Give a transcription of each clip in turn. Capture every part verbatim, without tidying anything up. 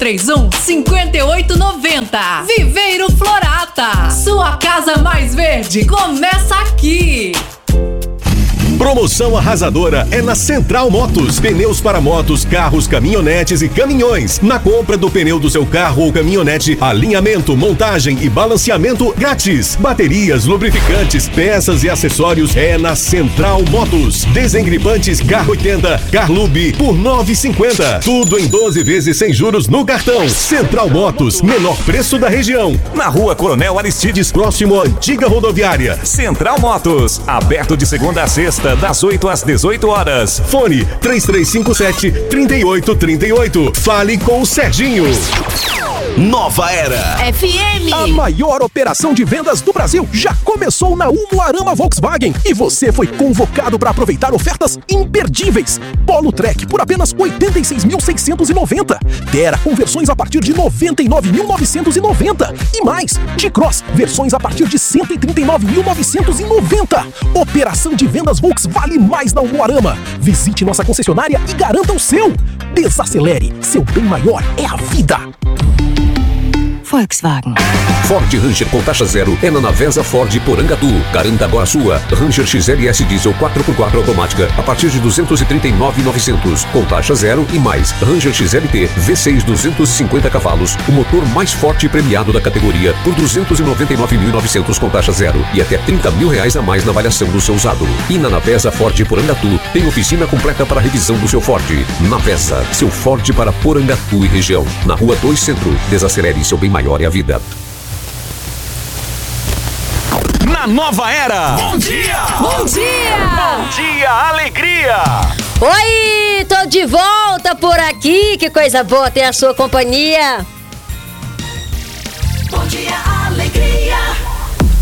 três um, cinco oito nove zero. Viveiro Florata. Sua casa mais verde começa aqui. Promoção arrasadora é na Central Motos. Pneus para motos, carros, caminhonetes e caminhões. Na compra do pneu do seu carro ou caminhonete, alinhamento, montagem e balanceamento grátis. Baterias, lubrificantes, peças e acessórios é na Central Motos. Desengripantes Car oitenta, Carlube por nove reais e cinquenta centavos. Tudo em doze vezes sem juros no cartão. Central Motos, menor preço da região. Na Rua Coronel Aristides, próximo à antiga rodoviária. Central Motos, aberto de segunda a sexta, das oito às dezoito horas. Fone três três cinco sete, três oito três oito. Fale com o Serginho. Nova Era F M. A maior operação de vendas do Brasil já começou na Umuarama Volkswagen e você foi convocado para aproveitar ofertas imperdíveis. Polo Trek por apenas oitenta e seis mil seiscentos e noventa. Terra com versões a partir de noventa e nove mil novecentos e noventa. E mais, T-Cross, versões a partir de cento e trinta e nove mil novecentos e noventa. Operação de vendas Volks vale mais na Umuarama. Visite nossa concessionária e garanta o seu. Desacelere, seu bem maior é a vida. Volkswagen. Ford Ranger com taxa zero é na Navesa Ford Porangatu. Garanta agora a sua. Ranger X L S Diesel quatro por quatro automática a partir de duzentos e trinta e nove mil e novecentos com taxa zero e mais. Ranger X L T V seis duzentos e cinquenta cavalos, o motor mais forte e premiado da categoria por duzentos e noventa e nove mil e novecentos com taxa zero e até trinta mil reais a mais na avaliação do seu usado. E na Navesa Ford Porangatu tem oficina completa para revisão do seu Ford. Navesa, seu Ford para Porangatu e região. Na Rua dois Centro. Desacelere, seu bem maior é a vida. Na Nova Era. Bom dia! Bom dia! Bom dia, alegria! Oi, tô de volta por aqui. Que coisa boa ter a sua companhia. Bom dia, alegria!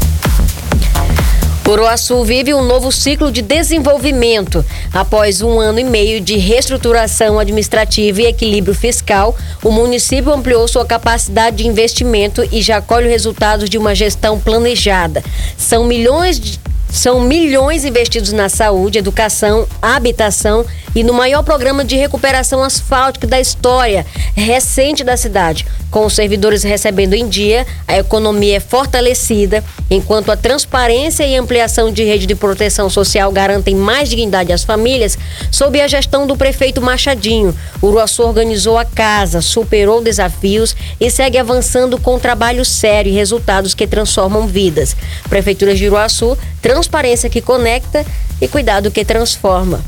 Uruaçu vive um novo ciclo de desenvolvimento. Após um ano e meio de reestruturação administrativa e equilíbrio fiscal, o município ampliou sua capacidade de investimento e já colhe os resultados de uma gestão planejada. São milhões de São milhões investidos na saúde, educação, habitação e no maior programa de recuperação asfáltica da história recente da cidade. Com os servidores recebendo em dia, a economia é fortalecida, enquanto a transparência e ampliação de rede de proteção social garantem mais dignidade às famílias. Sob a gestão do prefeito Machadinho, Uruaçu organizou a casa, superou desafios e segue avançando com trabalho sério e resultados que transformam vidas. Prefeitura de Uruaçu, transparência que conecta e cuidado que transforma.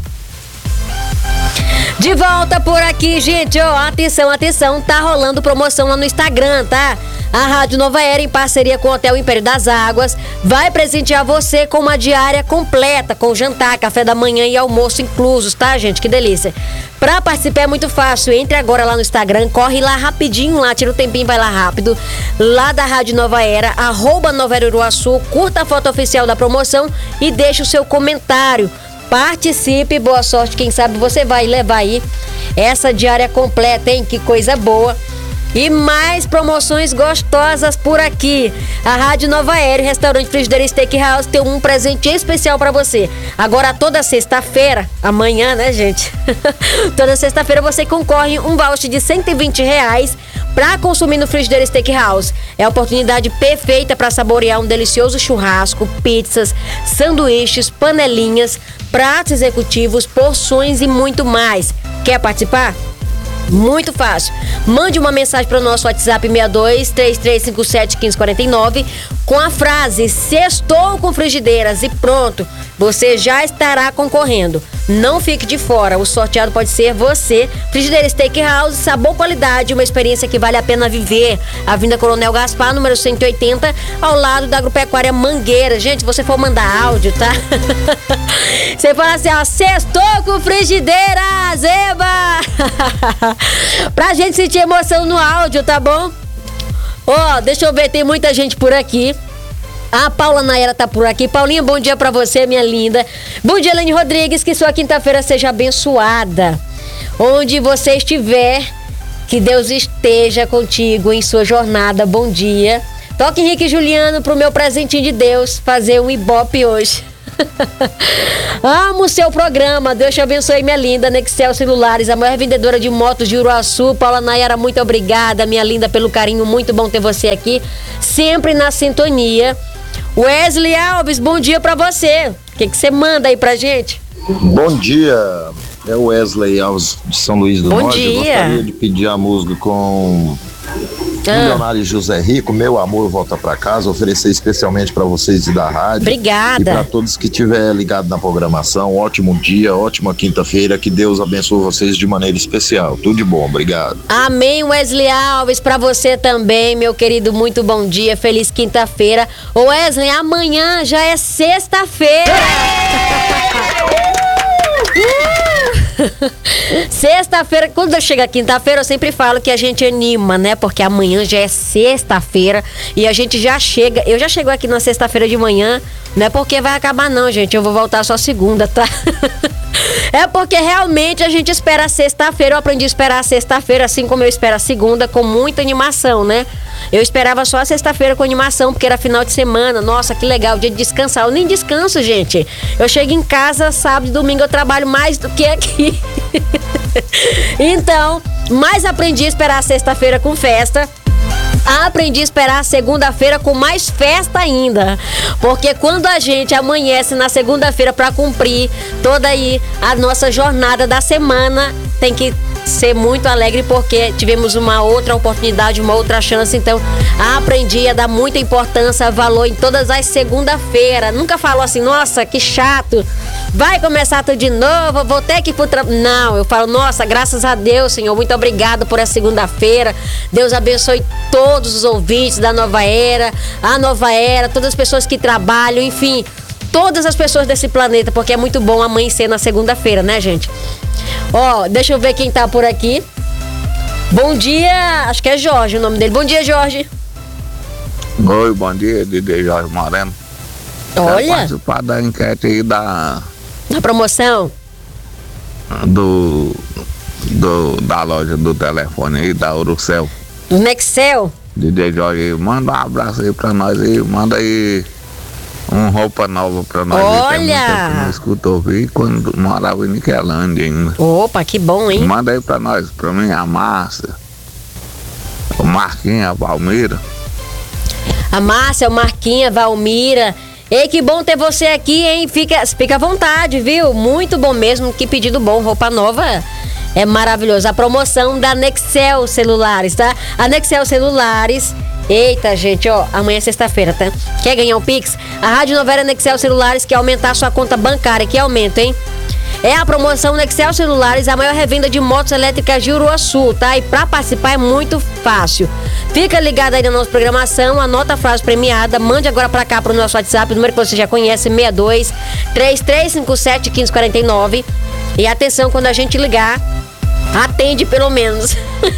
De volta por aqui, gente, ó, atenção, atenção, tá rolando promoção lá no Instagram, tá? A Rádio Nova Era, em parceria com o Hotel Império das Águas, vai presentear você com uma diária completa, com jantar, café da manhã e almoço inclusos, tá, gente? Que delícia. Pra participar é muito fácil, entre agora lá no Instagram, corre lá rapidinho, lá, tira o tempinho, vai lá rápido, lá da Rádio Nova Era, arroba Nova Era Uruaçu, curta a foto oficial da promoção e deixa o seu comentário. Participe, boa sorte, quem sabe você vai levar aí essa diária completa, hein? Que coisa boa. E mais promoções gostosas por aqui. A Rádio Nova Era e Restaurante Frigideira Steakhouse tem um presente especial pra você. Agora toda sexta-feira, amanhã, né, gente? Toda sexta-feira você concorre um voucher de cento e vinte reais para consumir no Frigideira Steakhouse. É a oportunidade perfeita para saborear um delicioso churrasco, pizzas, sanduíches, panelinhas, pratos executivos, porções e muito mais. Quer participar? Muito fácil. Mande uma mensagem para o nosso WhatsApp seis dois, três três cinco sete, um cinco quatro nove com a frase "Sextou com Frigideiras" e pronto, você já estará concorrendo. Não fique de fora, o sorteado pode ser você. Frigideira Steakhouse, sabor, qualidade, uma experiência que vale a pena viver. Avenida Coronel Gaspar, número cento e oitenta, ao lado da Agropecuária Mangueira. Gente, se você for mandar áudio, tá? Você fala assim, ó, "Sextou com Frigideiras, eba!" Pra gente sentir emoção no áudio, tá bom? Ó, deixa eu ver, tem muita gente por aqui. A Paula Naira tá por aqui. Paulinha, bom dia pra você, minha linda. Bom dia, Helene Rodrigues, que sua quinta-feira seja abençoada. Onde você estiver, que Deus esteja contigo em sua jornada. Bom dia. Toque Henrique Juliano pro meu presentinho de Deus fazer um ibope hoje. Amo o seu programa, Deus te abençoe, minha linda. Nexel Celulares, a maior vendedora de motos de Uruaçu. Paula Nayara, muito obrigada, minha linda, pelo carinho, muito bom ter você aqui, sempre na sintonia. Wesley Alves, bom dia pra você. O que que você manda aí pra gente? Bom dia, é o Wesley Alves de São Luís do Bom Norte. dia. Eu gostaria de pedir a música com Ah. Milionário José Rico, Meu Amor Volta Pra Casa, oferecer especialmente para vocês e da rádio. Obrigada. E para todos que estiver ligado na programação, ótimo dia, ótima quinta-feira, que Deus abençoe vocês de maneira especial. Tudo de bom, obrigado. Amém, Wesley Alves, pra você também, meu querido, muito bom dia, feliz quinta-feira. Ô Wesley, amanhã já é sexta-feira. Sexta-feira, quando chega quinta-feira, eu sempre falo que a gente anima, né? Porque amanhã já é sexta-feira e a gente já chega. Eu já chego aqui na sexta-feira de manhã, não é porque vai acabar, não, gente. Eu vou voltar só segunda, tá? É porque realmente a gente espera a sexta-feira. Eu aprendi a esperar a sexta-feira, assim como eu espero a segunda, com muita animação, né? Eu esperava só a sexta-feira com animação, porque era final de semana. Nossa, que legal, dia de descansar. Eu nem descanso, gente. Eu chego em casa, sábado e domingo eu trabalho mais do que aqui. Então, mas aprendi a esperar a sexta-feira com festa. Aprendi a esperar a segunda-feira com mais festa ainda. Porque quando a gente amanhece na segunda-feira para cumprir toda aí a nossa jornada da semana, tem que ser muito alegre porque tivemos uma outra oportunidade, uma outra chance. Então aprendi a dar muita importância, valor em todas as segunda-feiras. Nunca falo assim, nossa, que chato, vai começar tudo de novo, vou ter que ir pro trabalho. Não, eu falo, nossa, graças a Deus, Senhor, muito obrigado por essa segunda-feira. Deus abençoe todos os ouvintes da Nova Era, a Nova Era, todas as pessoas que trabalham, enfim, todas as pessoas desse planeta, porque é muito bom amanhecer na segunda-feira, né, gente? Ó, deixa eu ver quem tá por aqui. Bom dia, acho que é Jorge o nome dele. Bom dia, Jorge. Oi, bom dia, D J Jorge Moreno. Olha. Quero participar da enquete aí da... Na promoção? Do, do... Da loja do telefone aí, da Urucel. Do Nexel? D J Jorge, manda um abraço aí pra nós aí, manda aí uma roupa nova pra nós. Olha! Não escutou ouvir quando morava em Niquelândia ainda. Opa, que bom, hein? Manda aí pra nós, pra mim, a Márcia, o Marquinhos, a Valmira. A Márcia, o Marquinha, a Valmira. Ei, que bom ter você aqui, hein? Fica, fica à vontade, viu? Muito bom mesmo, que pedido bom, roupa nova. É maravilhoso. A promoção da Nexel Celulares, tá? A Nexel Celulares. Eita, gente, ó, amanhã é sexta-feira, tá? Quer ganhar um Pix? A Rádio Nova Era Nexel Celulares quer aumentar a sua conta bancária. Que aumento, hein? É a promoção Nexel Celulares, a maior revenda de motos elétricas de Uruaçu, tá? E pra participar é muito fácil. Fica ligado aí na nossa programação, anota a frase premiada, mande agora pra cá pro nosso WhatsApp, o número que você já conhece, seis dois, três três cinco sete, um cinco quatro nove. E atenção, quando a gente ligar, atende pelo menos.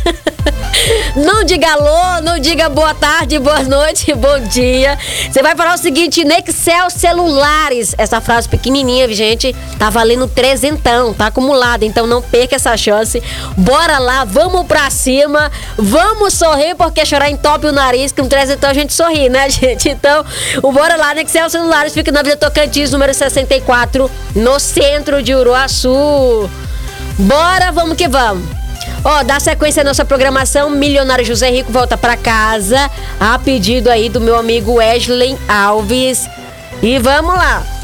Não diga alô, não diga boa tarde, boa noite, bom dia. Você vai falar o seguinte: Nexel Celulares. Essa frase pequenininha, gente, tá valendo trezentão, tá acumulada. Então não perca essa chance. Bora lá, vamos pra cima. Vamos sorrir, porque chorar entope o nariz. Com trezentão a gente sorri, né, gente? Então, bora lá, Nexel Celulares. Fica na Avenida Tocantins, número sessenta e quatro, no centro de Uruaçu. Bora, vamos que vamos. Ó, dá sequência à nossa programação. Milionário José Rico volta pra casa, a pedido aí do meu amigo Wesley Alves. E vamos lá.